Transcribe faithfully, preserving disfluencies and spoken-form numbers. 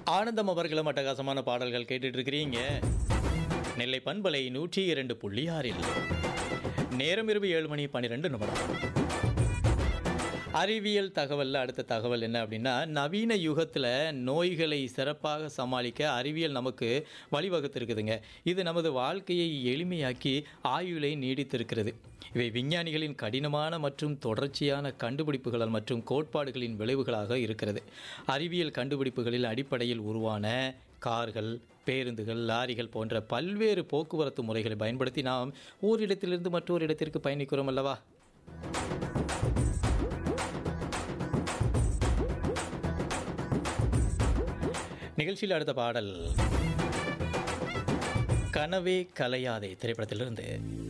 ஆனந்தம் அவர்களும் அட்டகாசமான பாடல்கள் கேட்டுட்டு இருக்கிறீங்க. நெல்லை பண்பலை நூற்றி இரண்டு புள்ளி ஆறில் நேரம் இரவு ஏழு மணி பன்னிரெண்டு நிமிடம். அறிவியல் தகவலில் அடுத்த தகவல் என்ன அப்படின்னா, நவீன யுகத்தில் நோய்களை சிறப்பாக சமாளிக்க அறிவியல் நமக்கு வழிவகுத்திருக்குதுங்க. இது நமது வாழ்க்கையை எளிமையாக்கி ஆயுளை நீடித்திருக்கிறது. இவை விஞ்ஞானிகளின் கடினமான மற்றும் தொடர்ச்சியான கண்டுபிடிப்புகள் மற்றும் கோட்பாடுகளின் விளைவுகளாக இருக்கிறது. அறிவியல் கண்டுபிடிப்புகளில் அடிப்படையில் உருவான கார்கள், பேருந்துகள், லாரிகள் போன்ற பல்வேறு போக்குவரத்து முறைகளை பயன்படுத்தி நாம் ஓரிடத்திலிருந்து மற்றொரு இடத்திற்கு பயணிக்கிறோம் அல்லவா? நிகழ்ச்சியில் அடுத்த பாடல் கனவே கலையாதே திரைப்படத்திலிருந்து